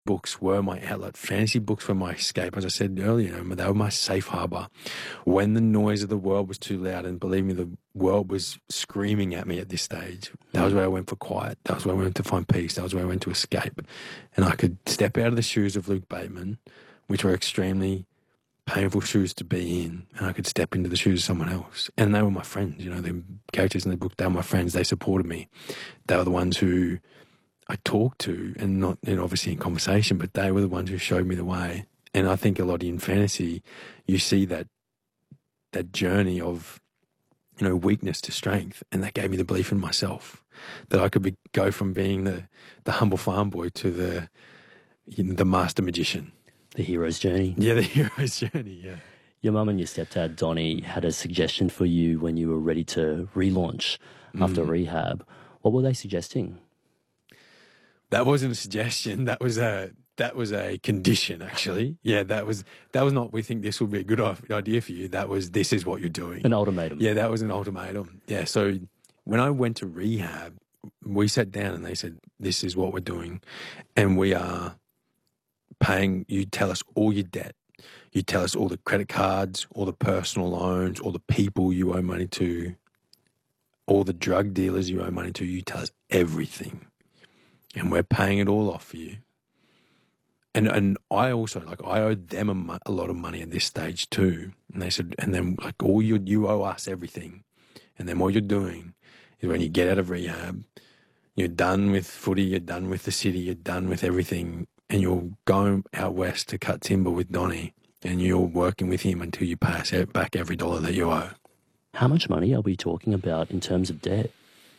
books were my outlet. Fantasy books were my escape. As I said earlier, they were my safe harbor. When the noise of the world was too loud, and believe me, the world was screaming at me at this stage, that was where I went for quiet. That was where I went to find peace. That was where I went to escape. And I could step out of the shoes of Luke Bateman, which were extremely painful shoes to be in, and I could step into the shoes of someone else. And they were my friends, the characters in the book, they were my friends. They supported me. They were the ones who I talked to, and not obviously in conversation, but they were the ones who showed me the way. And I think a lot in fantasy, you see that journey of, weakness to strength, and that gave me the belief in myself that I could go from being the humble farm boy to the master magician. The hero's journey. Yeah, the hero's journey, yeah. Your mum and your stepdad, Donnie, had a suggestion for you when you were ready to relaunch after rehab. What were they suggesting? That wasn't a suggestion. That was a condition, actually. Yeah, that was not, we think this will be a good idea for you. That was, this is what you're doing. An ultimatum. Yeah, that was an ultimatum. Yeah, so when I went to rehab, we sat down and they said, this is what we're doing. And we are paying, you tell us all your debt. You tell us all the credit cards, all the personal loans, all the people you owe money to, all the drug dealers you owe money to. You tell us everything. And we're paying it all off for you. And I also, I owed them a lot of money at this stage too. And they said, and then all you owe us everything. And then what you're doing is when you get out of rehab, you're done with footy, you're done with the city, you're done with everything. And you're going out west to cut timber with Donnie, and you're working with him until you pay us back every dollar that you owe. How much money are we talking about in terms of debt?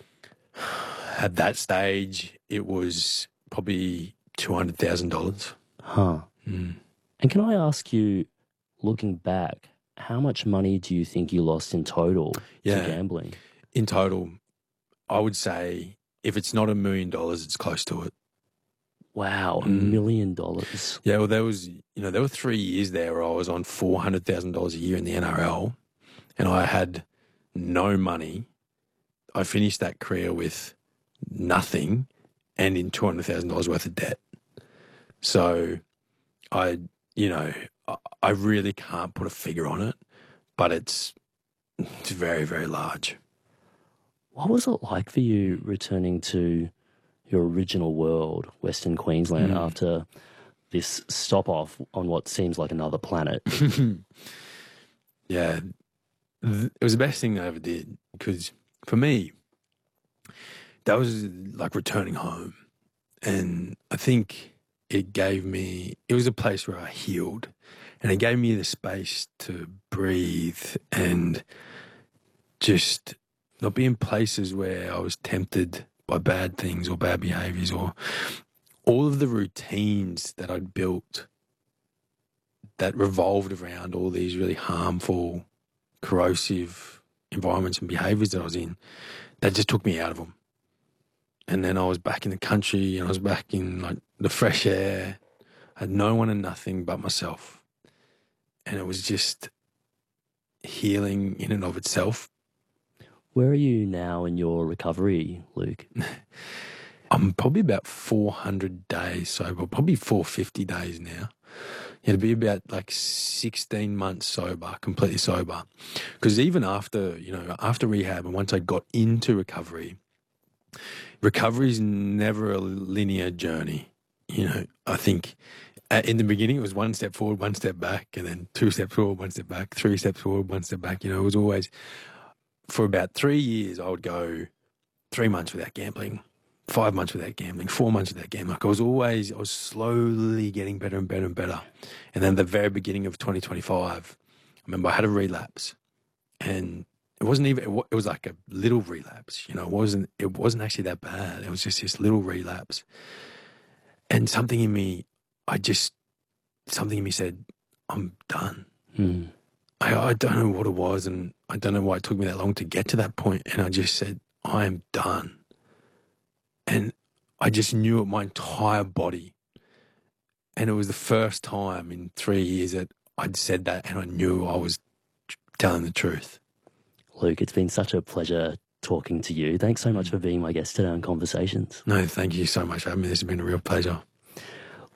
At that stage, it was probably $200,000. Huh. Mm. And can I ask you, looking back, how much money do you think you lost in total to gambling? In total, I would say if it's not $1 million, it's close to it. Wow, $1 million. Yeah, well, there were 3 years there where I was on $400,000 a year in the NRL, and I had no money. I finished that career with nothing and in $200,000 worth of debt. So I really can't put a figure on it, but it's very, very large. What was it like for you returning to your original world, Western Queensland, after this stop-off on what seems like another planet? Yeah, it was the best thing I ever did, because for me, that was like returning home. And I think it was a place where I healed, and it gave me the space to breathe and just not be in places where I was tempted by bad things or bad behaviours, or all of the routines that I'd built that revolved around all these really harmful, corrosive environments and behaviours that I was in, that just took me out of them. And then I was back in the country, and I was back in the fresh air. I had no one and nothing but myself. And it was just healing in and of itself. Where are you now in your recovery, Luke? I'm probably about 400 days sober, probably 450 days now. Yeah, to be about 16 months sober, completely sober. Because even after rehab, and once I got into recovery is never a linear journey. I think in the beginning it was one step forward, one step back, and then 2 steps forward, 1 step back, 3 steps forward, 1 step back. It was always, for about 3 years, I would go 3 months without gambling, 5 months without gambling, 4 months without gambling. I was slowly getting better and better and better. And then at the very beginning of 2025, I remember I had a relapse, and it wasn't even, it was like a little relapse, it wasn't actually that bad. It was just this little relapse. And something in me said, I'm done. I don't know what it was, and I don't know why it took me that long to get to that point. And I just said, I am done. And I just knew it, my entire body. And it was the first time in 3 years that I'd said that, and I knew I was telling the truth. Luke, it's been such a pleasure talking to you. Thanks so much for being my guest today on Conversations. No, thank you so much for having me. This has been a real pleasure.